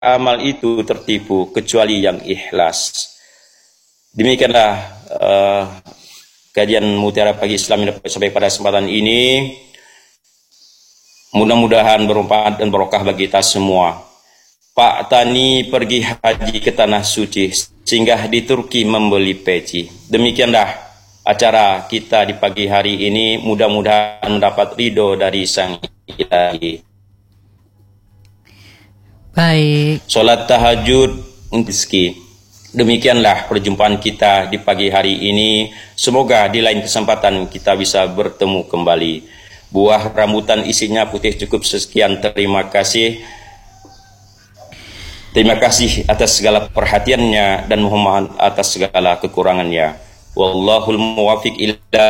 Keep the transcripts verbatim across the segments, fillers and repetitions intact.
amal itu tertipu kecuali yang ikhlas. Demikianlah uh, kajian Mutiara Pagi Islam yang dapat sampai pada kesempatan ini. Mudah-mudahan bermanfaat dan barokah bagi kita semua. Pak Tani pergi haji ke Tanah Suci, singgah di Turki membeli peci. Demikianlah acara kita di pagi hari ini. Mudah-mudahan mendapat ridho dari Sang Ilahi. Baik. Salat tahajud untuk rezeki. Demikianlah perjumpaan kita di pagi hari ini. Semoga di lain kesempatan kita bisa bertemu kembali. Buah rambutan isinya putih cukup sekian. Terima kasih. Terima kasih atas segala perhatiannya dan mohon atas segala kekurangannya. Wallahul muwafiq ila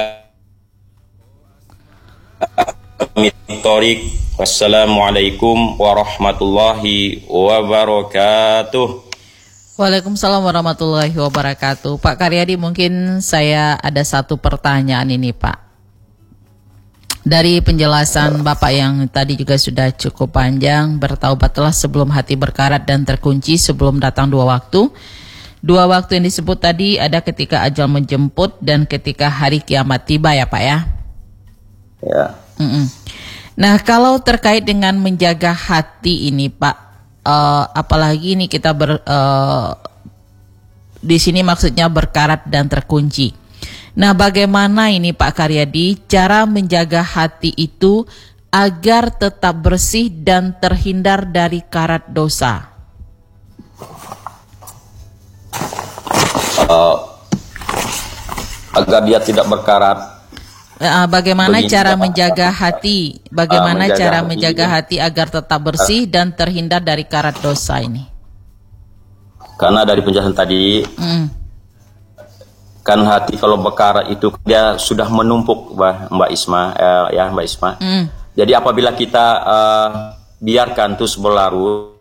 aqwamit. Wassalamualaikum warahmatullahi wabarakatuh. Waalaikumsalam warahmatullahi wabarakatuh. Pak Karyadi, mungkin saya ada satu pertanyaan ini, Pak. Dari penjelasan Bapak yang tadi juga sudah cukup panjang, bertaubatlah sebelum hati berkarat dan terkunci sebelum datang dua waktu. Dua waktu yang disebut tadi ada ketika ajal menjemput dan ketika hari kiamat tiba ya, Pak ya? Ya. Mm-mm. Nah, kalau terkait dengan menjaga hati ini, Pak, Uh, apalagi ini kita ber, uh, di sini maksudnya berkarat dan terkunci. Nah, bagaimana ini Pak Karyadi cara menjaga hati itu agar tetap bersih dan terhindar dari karat dosa? Uh, agar dia tidak berkarat. Uh, bagaimana Begini, cara Pak. menjaga hati? Bagaimana uh, menjaga cara hati, menjaga ya. hati agar tetap bersih uh. dan terhindar dari karat dosa ini? Karena dari penjelasan tadi, mm. kan hati kalau berkarat itu dia sudah menumpuk, Mbak Isma, uh, ya Mbak Isma. Mm. Jadi apabila kita uh, biarkan terus berlarut,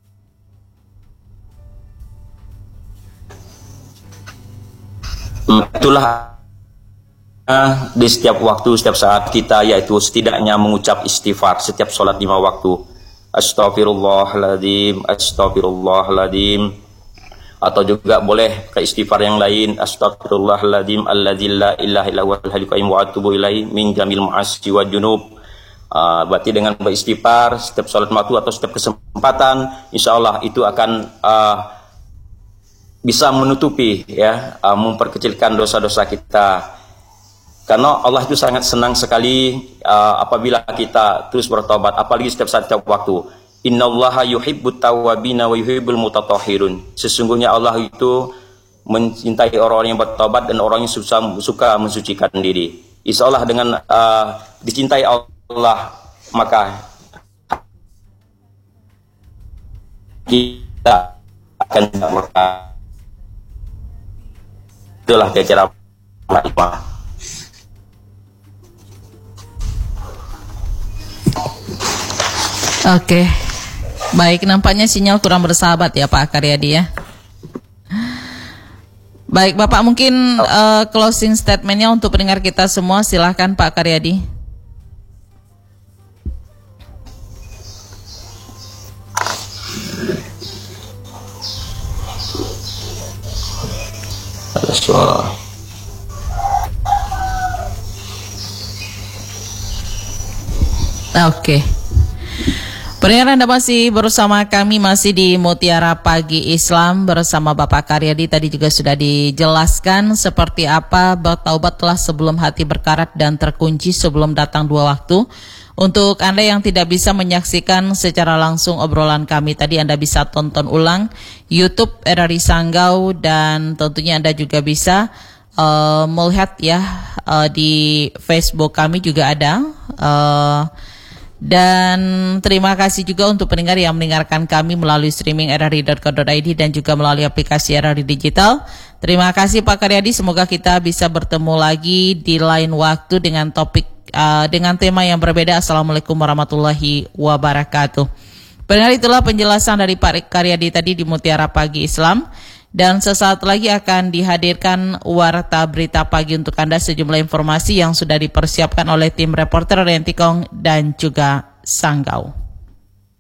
itulah di setiap waktu, setiap saat kita yaitu setidaknya mengucap istighfar setiap sholat lima waktu. Astaghfirullahaladzim, astaghfirullahaladzim. Atau juga boleh ke istighfar yang lain. Astaghfirullahaladzim alladzi la ilaha illa huwal hayyul qayyum wa atubu ilaihi min jamil ma'asi wa junub. Uh, berarti dengan beristighfar setiap sholat waktu atau setiap kesempatan, insya Allah itu akan uh, bisa menutupi, ya, uh, memperkecilkan dosa-dosa kita. Karena Allah itu sangat senang sekali uh, apabila kita terus bertobat, apalagi setiap saat, setiap waktu. Innallaha yuhibbut tawwabina wa yuhibbul mutatahhirun. Sesungguhnya Allah itu mencintai orang-orang yang bertobat dan orang yang suka, suka mensucikan diri. Insya Allah dengan uh, dicintai Allah, maka kita akan berkah. Itulah cara hikmah. Oke, baik, nampaknya sinyal kurang bersahabat ya Pak Karyadi ya. Baik Bapak, mungkin uh, closing statementnya untuk pendengar kita semua, silahkan Pak Karyadi. Ada suara. Oke. Pendengar, Anda masih bersama kami, masih di Mutiara Pagi Islam bersama Bapak Karyadi. Tadi juga sudah dijelaskan seperti apa bertaubatlah sebelum hati berkarat dan terkunci sebelum datang dua waktu. Untuk Anda yang tidak bisa menyaksikan secara langsung obrolan kami tadi, Anda bisa tonton ulang YouTube R R I Sanggau, dan tentunya Anda juga bisa uh, melihat ya uh, di Facebook kami juga ada. Uh, Dan terima kasih juga untuk pendengar yang mendengarkan kami melalui streaming r r i dot co dot i d dan juga melalui aplikasi R R I Digital. Terima kasih Pak Karyadi, semoga kita bisa bertemu lagi di lain waktu dengan topik uh, dengan tema yang berbeda. Assalamualaikum warahmatullahi wabarakatuh. Pendengar, itulah penjelasan dari Pak Karyadi tadi di Mutiara Pagi Islam. Dan sesaat lagi akan dihadirkan Warta Berita Pagi untuk Anda, sejumlah informasi yang sudah dipersiapkan oleh tim reporter Rentikong dan juga Sanggau.